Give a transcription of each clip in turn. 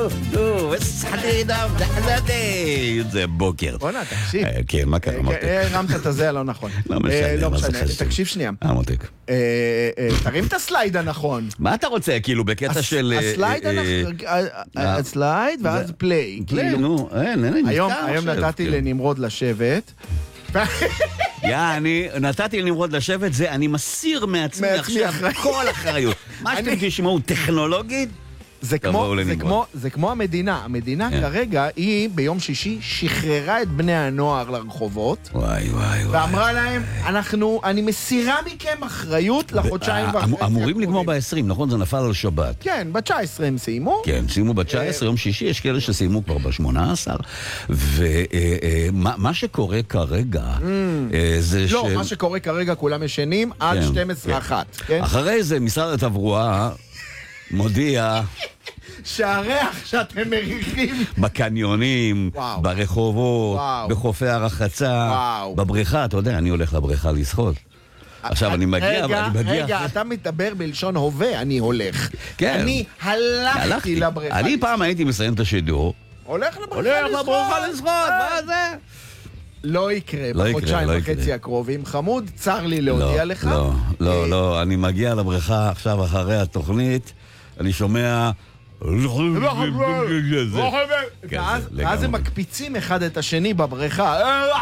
נו, זה בוקר. בוא'נה, תקשיב. כן, מה קרה, מותק? הרמת את הזה הלא נכון. לא משנה. תקשיב שנייה. מותק. תרים את הסלייד הנכון. מה אתה רוצה, כאילו, בקטע של... הסלייד ואז פליי. פליי, נו, אין. היום נתתי לנמרוד לשבת. אני נתתי לנמרוד לשבת, זה אני מסיר מעצמי עכשיו כל אחריות. מה שאתם תשמעו טכנולוגית, זה כמו המדינה. המדינה כרגע היא ביום שישי שחררה את בני הנוער לרחובות. וואי. ואמרה להם, אני מסירה מכם אחריות לחודשיים וחצי. אמורים לגמור ב-20, נכון? זה נפל על שבת. כן, ב-19 הם סיימו. כן, סיימו ב-19, יום שישי, יש כאלה שסיימו כבר ב-18. ומה שקורה כרגע זה ש... לא, מה שקורה כרגע כולם ישנים עד 12:01. אחרי זה משרד התברואה מודיע שהריח שאתם מריחים בקניונים, ברחובות, בחופי הרחצה, בבריכה, אתה יודע, אני הולך לבריכה לשחות. עכשיו אני מגיע, רגע, אתה מדבר בלשון הווה, אני הולך. כן. אני הלכתי לבריכה. אני פעם הייתי מסיים את השידור. הולך לבריכה לשחות, מה זה? לא יקרה, בחודשיים וחצי הקרובים. חמוד, צר לי להודיע לך. לא, אני מגיע לבריכה עכשיו אחרי התוכנית, אני שומע... ואז הם מקפיצים אחד את השני בבריכה.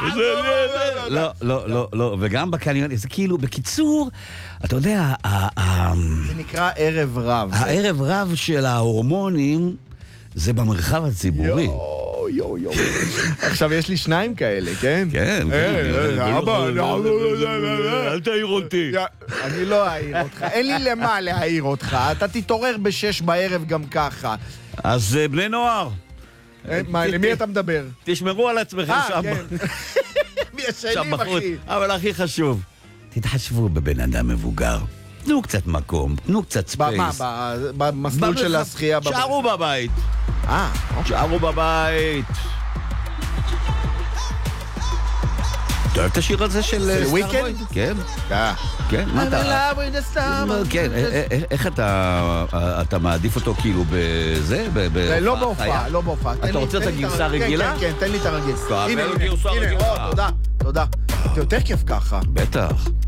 לא, וגם בקניון, זה כאילו, בקיצור, אתה יודע, זה נקרא ערב רב. הערב רב של ההורמונים זה במרחב הציבורי. יו. עכשיו יש לי שניים כאלה, כן? כן. אבא, אל תעיר אותי. אני לא אעיר אותך. אין לי למה להעיר אותך. אתה תתעורר ב-6 בערב גם ככה. אז בני נוער. למי אתה מדבר? תשמרו על עצמכם שם. מי ישנים, אחי? אבל הכי חשוב, תתחשבו בבן אדם מבוגר. תנו קצת מקום, תנו קצת ספייס. במסלול של השחייה? שערו בבית. שערו בבית. אתה אוהב את השיר הזה של וויקנד? כן. כן, מה אתה... כן, איך אתה מעדיף אותו כאילו בזה? לא בהופעה. אתה רוצה את הגרסה הרגילה? כן, תן לי את הרגיל. הנה, תודה. זה יותר כיף ככה. בטח.